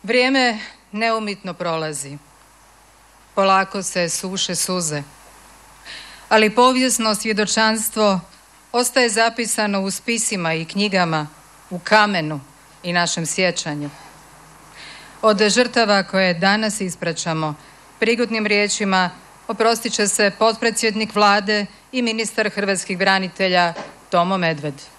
Vrijeme neumitno prolazi. Polako se suše suze. Ali povijesno svjedočanstvo ostaje zapisano u spisima i knjigama, u kamenu i našem sjećanju. Od žrtava koje danas ispraćamo prigodnim riječima oprostit će se potpredsjednik Vlade i ministar hrvatskih branitelja Tomo Medved.